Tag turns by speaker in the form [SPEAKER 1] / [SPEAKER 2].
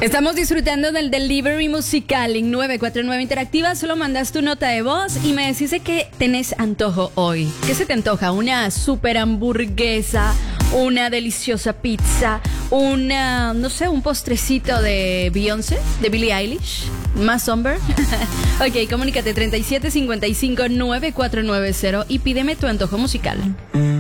[SPEAKER 1] Estamos disfrutando del delivery musical en 949 Interactiva. Solo mandas tu nota de voz y me decís que tenés antojo hoy. ¿Qué se te antoja? ¿Una super hamburguesa? ¿Una deliciosa pizza? No sé, un postrecito de Beyoncé, de Billie Eilish? ¿Más Somber? Ok, comunícate 3755-9490 y pídeme tu antojo musical.